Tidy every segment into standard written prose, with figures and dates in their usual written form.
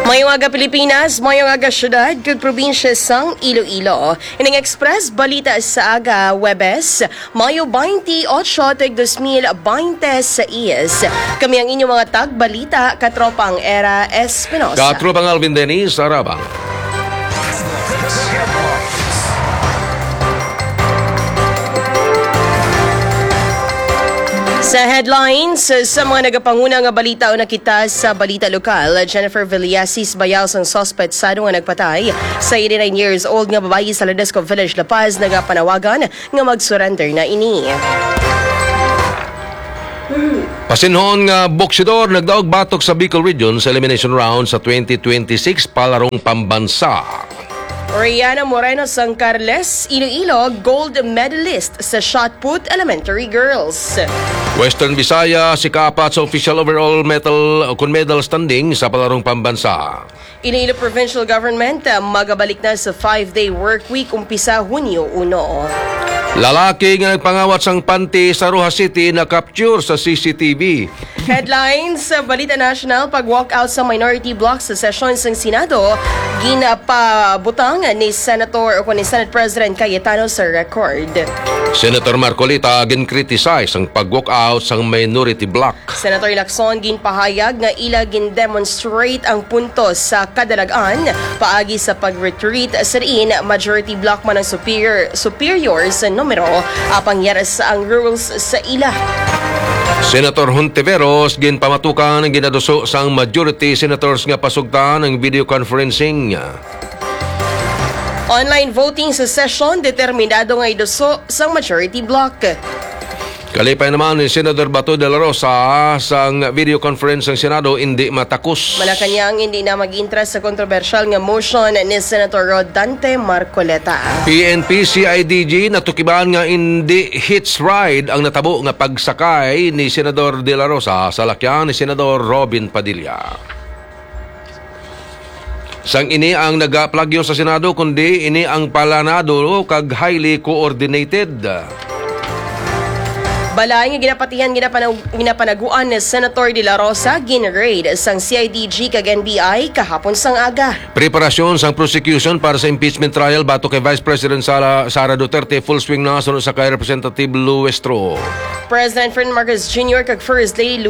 Mayong aga Pilipinas, mayong aga syudad, kag probinsya sang Iloilo. Ining Express, balita sa aga Webes, Mayo 28 tag 2026. Kami ang inyong mga tag-balita, katropang Era Espinosa. Katropang Alvin Dennis, Arabang. Sa headlines, sa mga nagapanguna nga balita o nakita sa balita lokal, Jennifer Villasis Bayals ang suspect sa nga nagpatay sa 89 years old nga babayi sa Ladesco Village, La Paz, nagapanawagan nga mag-surrender na ini. Pasinhon nga boksidor nagdaog batok sa Bicol Region sa elimination round sa 2026 palarong pambansa. Rihanna Moreno San Carles, Iloilo, gold medalist sa shot put elementary girls. Western Visaya sikapat sa official overall medal standing sa palarong pambansa. Iloilo Provincial Government magabalik na sa 5-day work week umpisa Hunyo 1. Lalaki nga nagpangawat sang panty sa Rojas City na capture sa CCTV. Headlines sa Balita National, pag-walkout sa minority block sa session ng Senado, ginapabutang ni Senator o ni Senate President Cayetano sa record. Senator Marcolita gin-criticize ang pag-walkout sa minority block. Senator Lacson ginpahayag nga ila gin-demonstrate ang puntos sa kadalagan paagi sa pag-retreat sa diin majority block man ang superior sa numero apang yaras ang rules sa ila. Senator Hontiveros ginpamatukan ang ginaduso sang majority senators nga pasugtan ng video conferencing. Online voting sa session determinado nga iduso sang majority block. Kalipay naman ni Senador Bato de la Rosa sang video conference ng Senado hindi matakos. Malacanang hindi na mag-interest sa kontrobersyal nga motion ni Senator Rodante Marcoleta. PNP CIDG natukiban nga hindi hitch ride ang natabo nga pagsakay ni Senador de la Rosa sa lakyan ni Senador Robin Padilla. Sang ini ang nagaplagyo sa Senado kundi ini ang palanado kag highly coordinated. Balay nga ginapanaguan ni Senator De La Rosa gin-raid sang CIDG kag NBI kahapon sang aga. Preparasyon sang prosecution para sa impeachment trial bato kay Vice President Sara Duterte full swing na sunod sa kay Representative Luestro. President Ferdinand Marcos Jr. kag First Lady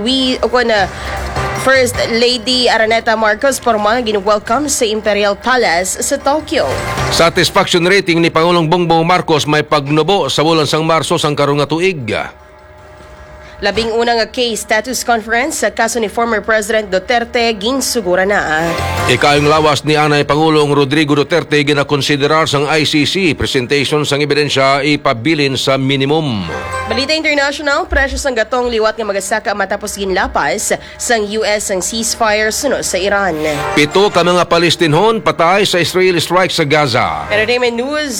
First Lady Araneta Marcos formal gin-welcome sa Imperial Palace sa Tokyo. Satisfaction rating ni Pangulong Bongbong Marcos may pagnubo sa bulan sang Marso sang karong nga tuig. Labing una nga case status conference sa kaso ni former President Duterte ginsugura na. Ikayong lawas ni Anay Pangulong Rodrigo Duterte ginakonsiderar sang ICC presentation sang ebidensya ipabilin sa minimum. Balita International, presyo sang gatong liwat nga magasaka matapos ginlapas sang US ang ceasefire sunod sa Iran. 7 ka mga Palestinhon patay sa Israeli strike sa Gaza. Entertainment news,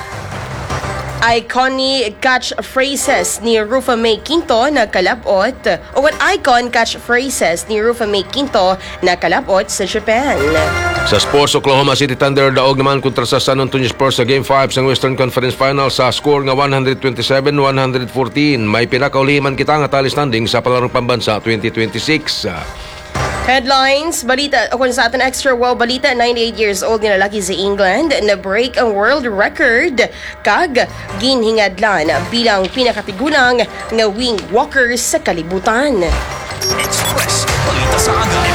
iconic catchphrases ni Rufa May Quinto na kalapot icon catchphrases ni Rufa May Quinto na kalapot sa Japan. Sa sports, Oklahoma City Thunder daog naman kontra sa San Antonio Spurs sa Game 5 sa Western Conference Final sa score nga 127-114. May pinakauliman kita nga tally standing sa palarong pambansa 2026. Headlines, balita sa atin extra wow balita, 98 years old nga lalaki sa England na break ang world record kag ginhingadlan bilang pinakatigulang nga wing walker sa kalibutan. Express, balita sa aga.